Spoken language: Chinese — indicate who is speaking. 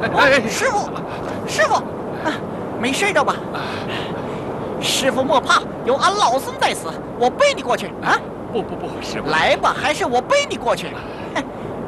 Speaker 1: 师傅，师傅，没事的吧？师傅莫怕，有俺老僧在此，我背你过去啊！
Speaker 2: 不，师傅，
Speaker 1: 来吧，还是我背你过去。